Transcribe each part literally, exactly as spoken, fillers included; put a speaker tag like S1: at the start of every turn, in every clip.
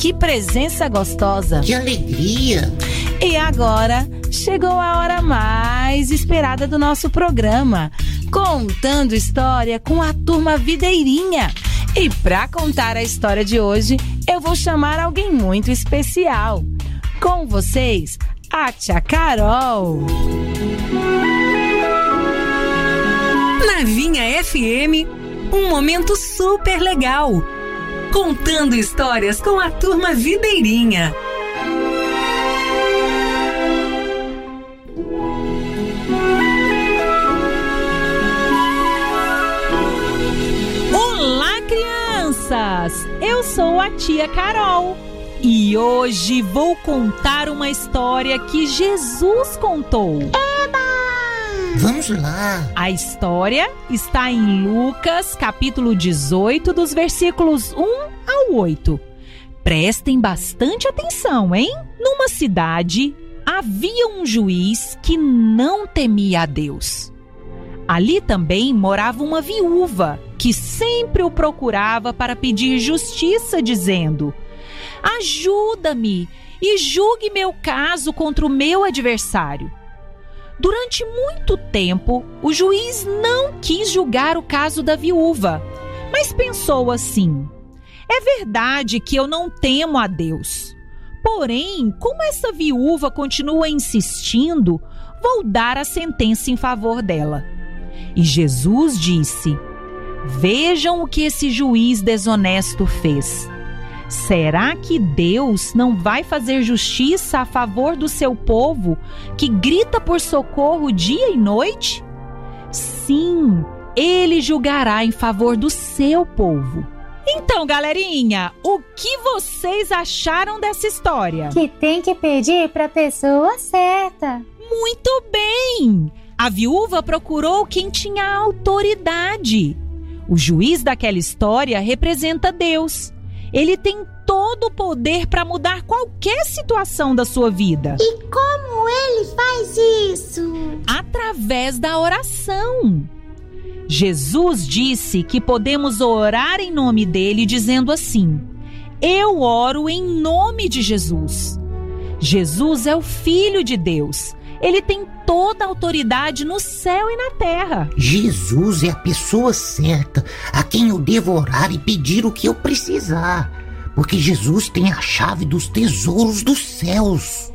S1: que presença gostosa!
S2: Que alegria!
S1: E agora chegou a hora mais esperada do nosso programa, Contando História com a Turma Videirinha. E para contar a história de hoje, eu vou chamar alguém muito especial. Com vocês, a Tia Carol.
S3: Na Vinha F M, um momento super legal. Contando histórias com a Turma Videirinha.
S1: Olá, crianças! Eu sou a Tia Carol e hoje vou contar uma história que Jesus contou.
S2: Vamos lá!
S1: A história está em Lucas, capítulo dezoito, dos versículos um ao oito. Prestem bastante atenção, hein? Numa cidade, havia um juiz que não temia a Deus. Ali também morava uma viúva que sempre o procurava para pedir justiça, dizendo: ajuda-me e julgue meu caso contra o meu adversário. Durante muito tempo, o juiz não quis julgar o caso da viúva, mas pensou assim: é verdade que eu não temo a Deus. Porém, como essa viúva continua insistindo, vou dar a sentença em favor dela. E Jesus disse: vejam o que esse juiz desonesto fez. Será que Deus não vai fazer justiça a favor do seu povo, que grita por socorro dia e noite? Sim, Ele julgará em favor do seu povo. Então, galerinha, o que vocês acharam dessa história?
S4: Que tem que pedir para a pessoa certa.
S1: Muito bem! A viúva procurou quem tinha autoridade. O juiz daquela história representa Deus. Ele tem todo o poder para mudar qualquer situação da sua vida.
S4: E como ele faz isso?
S1: Através da oração. Jesus disse que podemos orar em nome dele dizendo assim: eu oro em nome de Jesus. Jesus é o Filho de Deus. Ele tem toda a autoridade no céu e na terra.
S2: Jesus é a pessoa certa a quem eu devo orar e pedir o que eu precisar, porque Jesus tem a chave dos tesouros dos céus.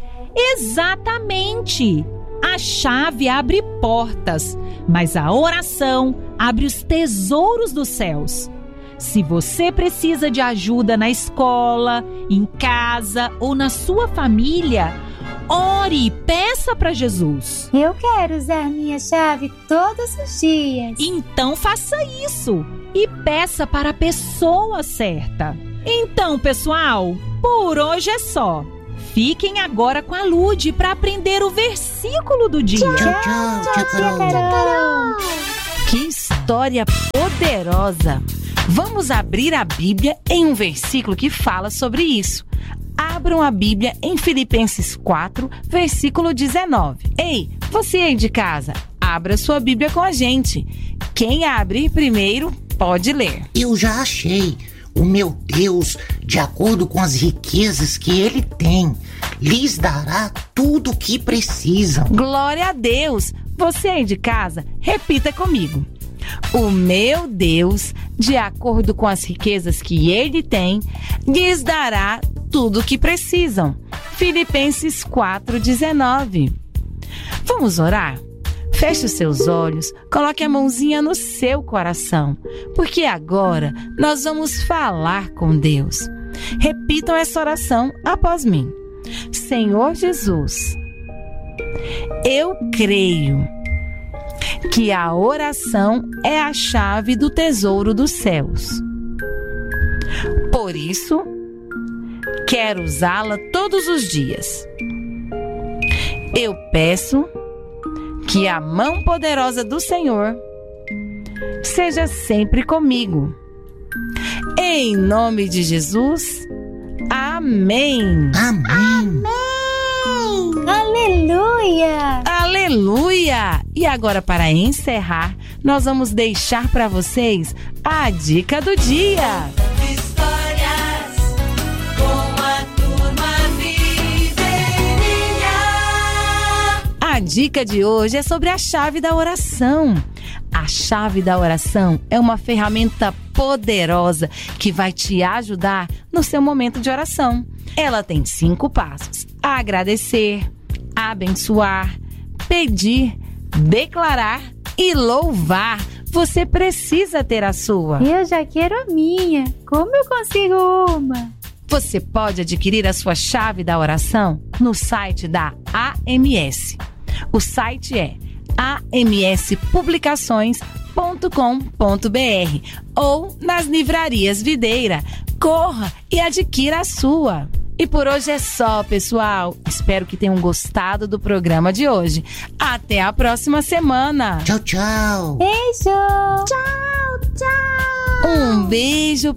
S1: Exatamente! A chave abre portas, mas a oração abre os tesouros dos céus. Se você precisa de ajuda na escola, em casa ou na sua família, ore e peça para Jesus.
S4: Eu quero usar minha chave todos os dias.
S1: Então faça isso e peça para a pessoa certa. Então, pessoal, por hoje é só. Fiquem agora com a Lude para aprender o versículo do dia.
S2: Tchau, tchau, tchau, tchau, Carol.
S1: Que história poderosa! Vamos abrir a Bíblia em um versículo que fala sobre isso. Abram a Bíblia em Filipenses quatro, versículo dezenove. Ei, você aí de casa, abra sua Bíblia com a gente. Quem abrir primeiro pode ler.
S2: Eu já achei. O meu Deus, de acordo com as riquezas que Ele tem, lhes dará tudo o que precisam.
S1: Glória a Deus! Você aí de casa, repita comigo. O meu Deus, de acordo com as riquezas que Ele tem, lhes dará tudo o que precisam. Filipenses quatro, dezenove. Vamos orar? Feche os seus olhos, coloque a mãozinha no seu coração, porque agora nós vamos falar com Deus. Repitam essa oração após mim. Senhor Jesus, eu creio que a oração é a chave do tesouro dos céus. Por isso, quero usá-la todos os dias. Eu peço que a mão poderosa do Senhor seja sempre comigo. Em nome de Jesus, amém.
S2: Amém.
S4: Amém. Aleluia.
S1: Aleluia. E agora, para encerrar, nós vamos deixar para vocês a dica do dia.
S5: Histórias com a
S1: dica de hoje é sobre a chave da oração. A chave da oração é uma ferramenta poderosa que vai te ajudar no seu momento de oração. Ela tem cinco passos: agradecer, abençoar, pedir, declarar e louvar. Você precisa ter a sua.
S4: Eu já quero a minha. Como eu consigo uma?
S1: Você pode adquirir a sua chave da oração no site da A M S. O site é a m s publicações ponto com ponto b r ou nas livrarias Videira. Corra e adquira a sua. E por hoje é só, pessoal. Espero que tenham gostado do programa de hoje. Até a próxima semana.
S2: Tchau, tchau.
S4: Beijo. Tchau, tchau.
S1: Um beijo